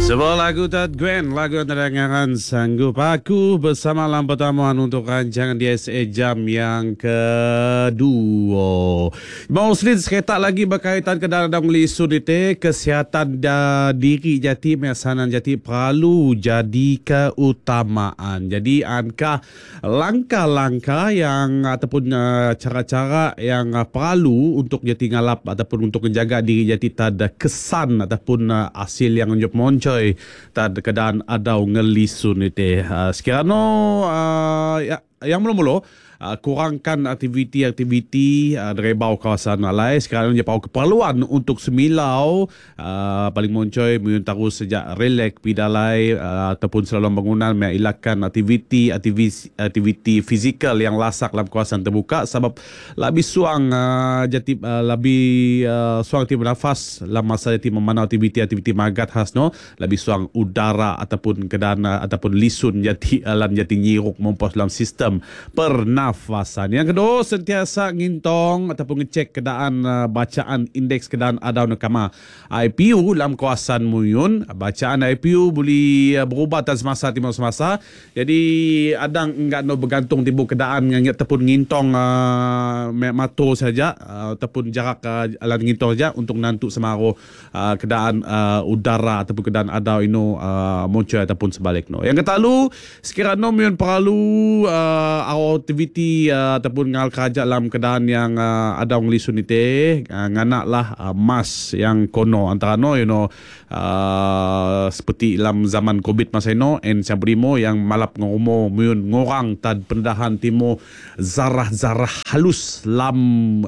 Sebuah lagu Tad Gwen, lagu yang terdengarkan Sanggup Aku bersama Lam Pertamuan untuk rancangan DSA jam yang kedua. Mau sedikit seketak lagi berkaitan ke dalam lisun itu, kesihatan diri jati, mesanan jati perlu jadi keutamaan. Jadi angka langkah-langkah yang ataupun cara-cara yang perlu untuk jati ngalap ataupun untuk menjaga diri jati tak ada kesan ataupun hasil yang menjadi moncoi tad keadaan adau ngelisun itu. Sekiranya yang mula-mula kurangkan aktiviti-aktiviti dari bawah kawasan alai. Sekarang dia tahu keperluan untuk semilau paling moncoi mungkin terus sejak relak pidalai ataupun selalu bangunan mengelakkan aktiviti fizikal yang lasak dalam kawasan terbuka sebab lebih suang lebih suang aktiviti bernafas dalam masa jati memanau aktiviti magat khasno lebih suang udara ataupun kedana ataupun lisun jati alam jati nyiruk mompos dalam sistem pernafasan. Yang kedua, sentiasa ngintong ataupun ngecek keadaan bacaan indeks keadaan adau nakama IPU dalam kawasan muyun. Bacaan IPU boleh berubah tan semasa timur semasa. Jadi adang enggak no bergantung timbul keadaan yang ataupun ngintong mato saja ataupun jarak alam ngintong saja untuk nantuk semaruh keadaan udara ataupun keadaan adau ino muncul ataupun sebaliknya. Yang ketalu sekiranya muyun perlu aktiviti ataupun ngal kerja dalam keadaan yang ada ngelisun itu nganaklah mas yang kono antara no seperti dalam zaman COVID masa ino and sabrimo yang malap ngomo muyun ngorang tad pendahan timo zarah-zarah halus lam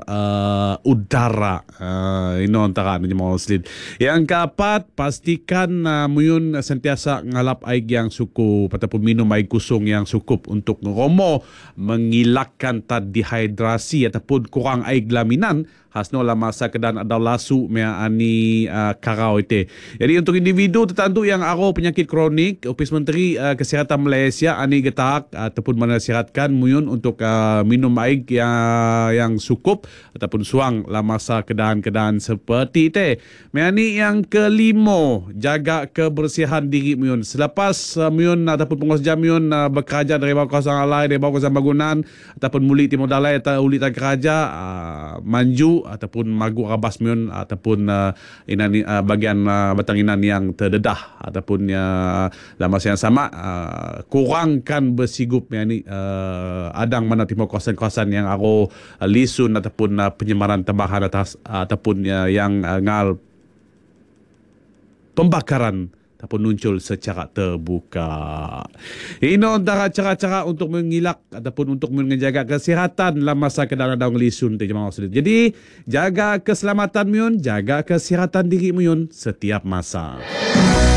udara ino antara no muslim. Yang keempat, pastikan muyun sentiasa ngalap air yang cukup ataupun minum air kusung yang cukup untuk ngomo menghilangkan dehidrasi ataupun kurang air gelaminan khasno lah masa keadaan ada lasu meani karau itu. Jadi untuk individu tertentu yang aro penyakit kronik, Ofis Menteri Kesihatan Malaysia ani getak ataupun menasihatkan muyun untuk minum air yang cukup ataupun suang lah masa keadaan-keadaan seperti itu. Meani yang kelima, jaga kebersihan diri muyun. Selepas muyun ataupun pengusaha muyun bekerja dari bawah kawasan alai, dari bawah kawasan bangunan ataupun muli timur dalai atau uli tak kerja manju ataupun magu rabas muyun ataupun bagian batang inan yang terdedah ataupun dalam masa yang sama kurangkan bersigup yani adang mana timur kawasan-kawasan yang aro lisun ataupun penyemaran tambahan atas ataupun yang ngal pembakaran ataupun muncul secara terbuka. Ini antara cara-cara untuk mengilak ataupun untuk menjaga kesihatan dalam masa keadaan daun lisun. Jadi, jaga keselamatan muyun, jaga kesihatan diri muyun setiap masa.